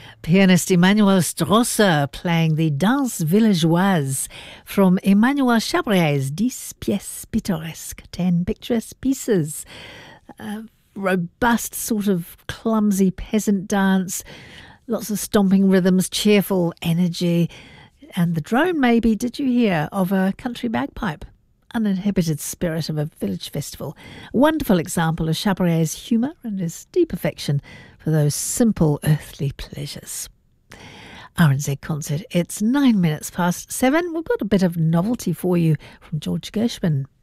Pianist Emmanuel Strosser playing the Danse Villageoise from Emmanuel Chabrier's 10 pièces pittoresques, 10 picturesque pieces. Robust, sort of clumsy peasant dance, lots of stomping rhythms, cheerful energy, and the drone maybe, did you hear, of a country bagpipe? Uninhibited spirit of a village festival. A wonderful example of Chabrier's humour and his deep affection for those simple earthly pleasures. RNZ Concert. It's 7:09. We've got a bit of novelty for you from George Gershwin.